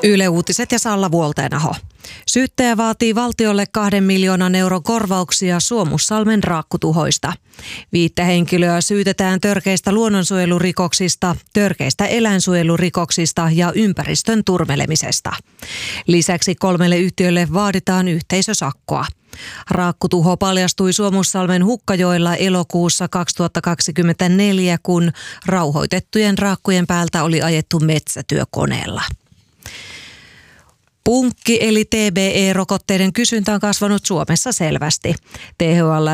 Yle Uutiset ja Salla Vuolteenaho. Syyttäjä vaatii valtiolle 2 miljoonan euron korvauksia Suomussalmen raakkutuhoista. 5 henkilöä syytetään törkeistä luonnonsuojelurikoksista, törkeistä eläinsuojelurikoksista ja ympäristön turmelemisesta. Lisäksi 3 yhtiölle vaaditaan yhteisösakkoa. Raakkutuho paljastui Suomussalmen Hukkajoella elokuussa 2024, kun rauhoitettujen raakkujen päältä oli ajettu metsätyökoneella. Punkki eli TBE-rokotteiden kysyntä on kasvanut Suomessa selvästi. THL